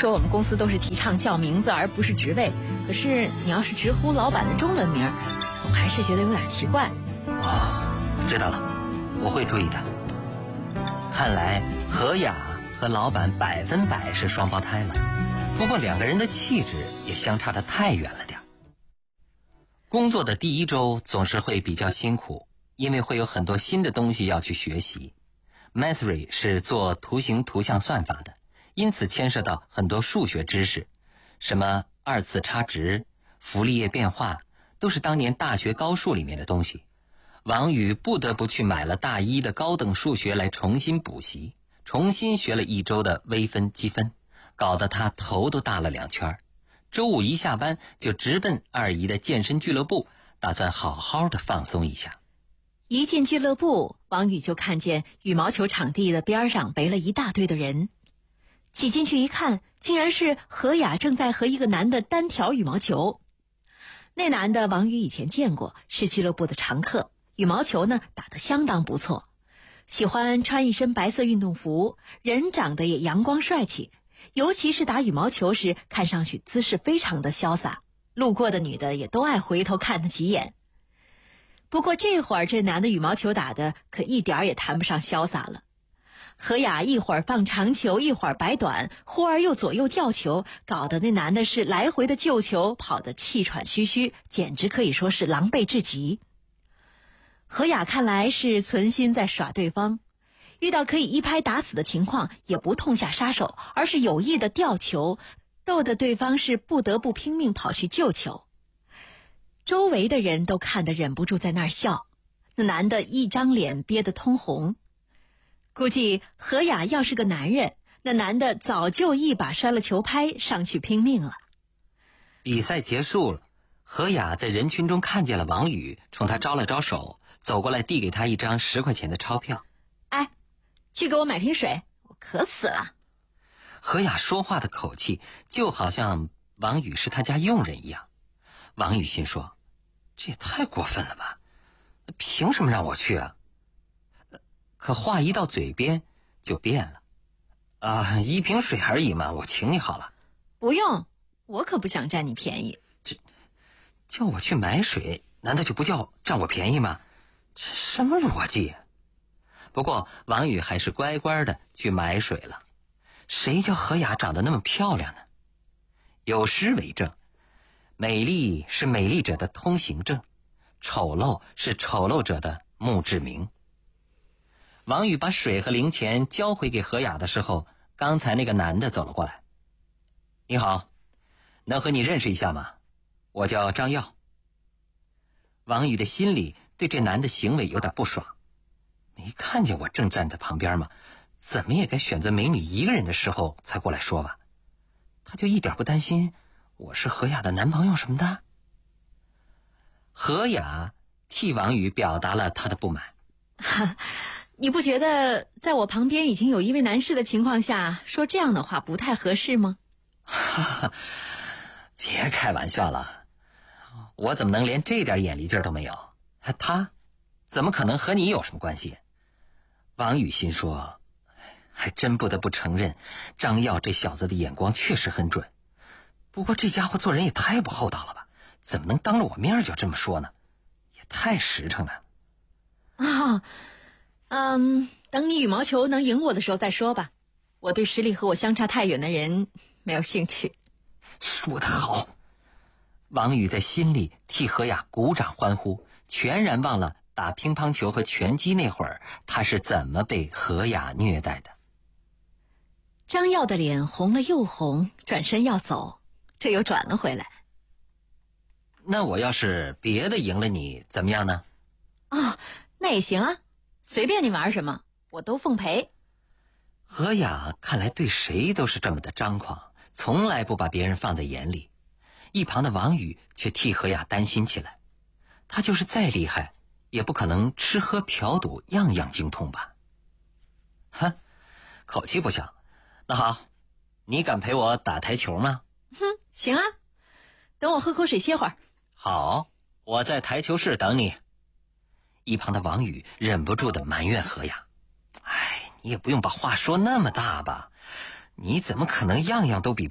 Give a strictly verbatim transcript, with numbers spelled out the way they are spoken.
说我们公司都是提倡叫名字而不是职位，可是你要是直呼老板的中文名，总还是觉得有点奇怪。 哦，知道了，我会注意的。看来何雅和老板百分百是双胞胎了，不过两个人的气质也相差得太远了点。工作的第一周总是会比较辛苦，因为会有很多新的东西要去学习。Mathery 是做图形图像算法的，因此牵涉到很多数学知识，什么二次差值、傅立叶变化，都是当年大学高数里面的东西。王宇不得不去买了大一的高等数学来重新补习，重新学了一周的微分积分，搞得他头都大了两圈。周五一下班就直奔二姨的健身俱乐部，打算好好的放松一下。 一进俱乐部，王宇就看见羽毛球场地的边上围了一大堆的人。挤进去一看，竟然是何雅正在和一个男的单挑羽毛球。那男的王宇以前见过，是俱乐部的常客，羽毛球呢打得相当不错，喜欢穿一身白色运动服，人长得也阳光帅气，尤其是打羽毛球时看上去姿势非常的潇洒，路过的女的也都爱回头看他几眼。不过这会儿这男的羽毛球打的可一点也谈不上潇洒了。何雅一会儿放长球，一会儿摆短，忽而又左右吊球，搞得那男的是来回的救球，跑得气喘吁吁，简直可以说是狼狈至极。何雅看来是存心在耍对方，遇到可以一拍打死的情况也不痛下杀手，而是有意的吊球，逗得对方是不得不拼命跑去救球。周围的人都看得忍不住在那儿笑，那男的一张脸憋得通红。估计何雅要是个男人，那男的早就一把摔了球拍上去拼命了。 比赛结束了，何雅在人群中看见了王宇，冲他招了招手，走过来递给他一张十块钱的钞票。 哎，去给我买瓶水，我渴死了。 何雅说话的口气就好像王宇是他家佣人一样。王宇心说，这也太过分了吧，凭什么让我去啊？可话一到嘴边就变了。啊，一瓶水而已嘛，我请你好了。 不用，我可不想占你便宜。 这叫我去买水，难道就不叫占我便宜吗？这什么逻辑？不过王宇还是乖乖的去买水了。谁叫何雅长得那么漂亮呢？有诗为证，美丽是美丽者的通行证，丑陋是丑陋者的墓志铭。王宇把水和零钱交回给何雅的时候，刚才那个男的走了过来。你好，能和你认识一下吗？我叫张耀。王宇的心里对这男的行为有点不爽，没看见我正站在旁边吗？怎么也该选择美女一个人的时候才过来说吧。他就一点不担心我是何雅的男朋友什么的？何雅替王宇表达了他的不满。 你不觉得在我旁边已经有一位男士的情况下说这样的话不太合适吗？ 别开玩笑了，我怎么能连这点眼力劲儿都没有？他怎么可能和你有什么关系？王宇心说，还真不得不承认，张耀这小子的眼光确实很准。不过这家伙做人也太不厚道了吧，怎么能当着我面就这么说呢？也太实诚了。 啊，嗯，等你羽毛球能赢我的时候再说吧。我对实力和我相差太远的人没有兴趣。 说得好。王宇在心里替何雅鼓掌欢呼，全然忘了打乒乓球和拳击那会儿他是怎么被何雅虐待的。 张耀的脸红了又红，转身要走，这又转了回来。 那我要是别的赢了你怎么样呢？ 哦，那也行啊，随便你玩什么我都奉陪。 何雅看来对谁都是这么的张狂，从来不把别人放在眼里。一旁的王宇却替何雅担心起来，他就是再厉害也不可能吃喝嫖赌样样精通吧。哼，口气不小。那好，你敢陪我打台球吗？ 哼，行啊，等我喝口水歇会儿。 好，我在台球室等你。一旁的王宇忍不住的埋怨何雅，哎，你也不用把话说那么大吧，你怎么可能样样都比